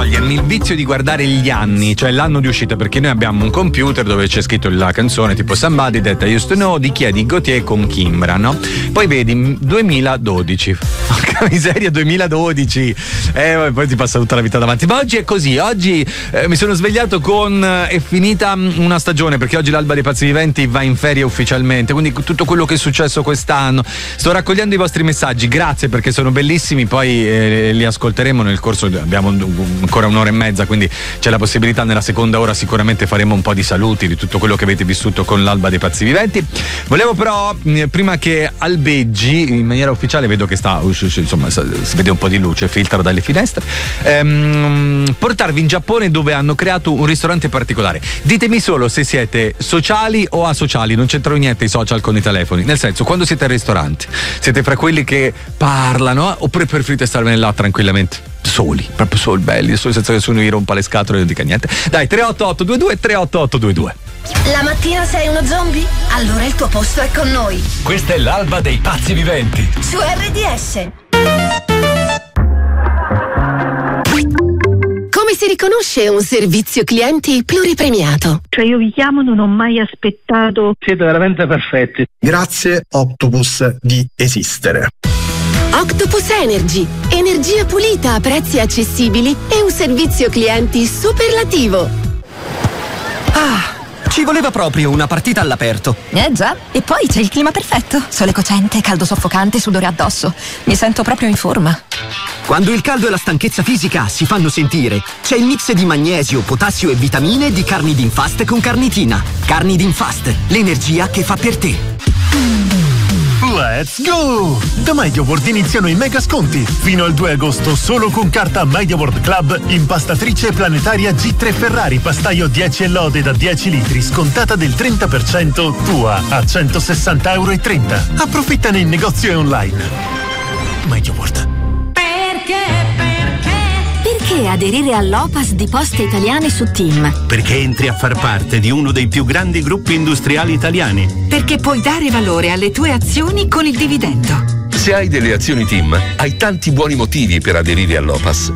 togliermi il vizio di guardare gli anni, cioè l'anno di uscita, perché noi abbiamo un computer dove c'è scritto la canzone tipo Somebody That I Used to Know di chi è, di Gautier con Kimbra, no? Poi vedi 2012, porca miseria, 2012, poi ti passa tutta la vita davanti. Ma oggi è così, oggi mi sono svegliato con è finita una stagione, perché oggi l'Alba dei Pazzi Viventi va in ferie ufficialmente, quindi tutto quello che è successo quest'anno. Sto raccogliendo i vostri messaggi, grazie perché sono bellissimi, poi li ascolteremo nel corso, abbiamo ancora un'ora e mezza, quindi c'è la possibilità nella seconda ora sicuramente faremo un po' di saluti di tutto quello che avete vissuto con l'Alba dei Pazzi Viventi. Volevo però, prima che albeggi in maniera ufficiale, vedo che sta, insomma, si vede un po' di luce, filtra dalle finestre, portarvi in Giappone, dove hanno creato un ristorante particolare. Ditemi solo se siete sociali o asociali, non c'entrano niente i social con i telefoni, nel senso, quando siete al ristorante siete fra quelli che parlano oppure preferite starvene là tranquillamente soli, proprio soli, belli, soli, senza che nessuno vi rompa le scatole e non dica niente. Dai, 38822 38822. La mattina sei uno zombie? Allora il tuo posto è con noi. Questa è l'Alba dei Pazzi Viventi su RDS. Come si riconosce un servizio clienti pluripremiato? Cioè, io vi chiamo, non ho mai aspettato. Siete veramente perfetti. Grazie Octopus di esistere. Octopus Energy, energia pulita a prezzi accessibili e un servizio clienti superlativo. Ci voleva proprio una partita all'aperto. Già, e poi c'è il clima perfetto. Sole cocente, caldo soffocante, sudore addosso. Mi sento proprio in forma. Quando il caldo e la stanchezza fisica si fanno sentire, c'è il mix di magnesio, potassio e vitamine di Carnidin Fast con carnitina. Carnidin Fast, l'energia che fa per te. Let's go! Da MediaWorld iniziano i mega sconti. Fino al 2 agosto solo con carta MediaWorld Club, impastatrice planetaria G3 Ferrari pastaio 10 e lode da 10 litri scontata del 30%, tua a €160,30. Approfittane in negozio e online. MediaWorld. Perché aderire all'Opas di Poste Italiane su TIM? Perché entri a far parte di uno dei più grandi gruppi industriali italiani. Perché puoi dare valore alle tue azioni con il dividendo. Se hai delle azioni TIM, hai tanti buoni motivi per aderire all'Opas.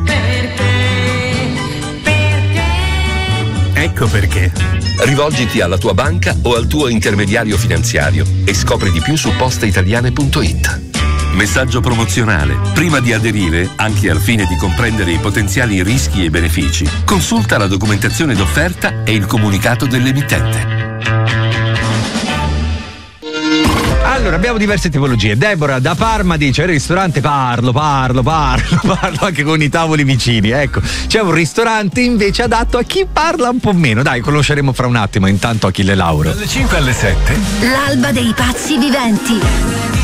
Ecco perché. Rivolgiti alla tua banca o al tuo intermediario finanziario e scopri di più su posteitaliane.it. Messaggio promozionale. Prima di aderire, anche al fine di comprendere i potenziali rischi e benefici, consulta la documentazione d'offerta e il comunicato dell'emittente. Allora, abbiamo diverse tipologie. Deborah da Parma dice: il ristorante parlo anche con i tavoli vicini. Ecco, c'è un ristorante invece adatto a chi parla un po' meno. Dai, conosceremo fra un attimo. Intanto Achille Lauro. Dalle 5 alle 7. L'Alba dei Pazzi Viventi.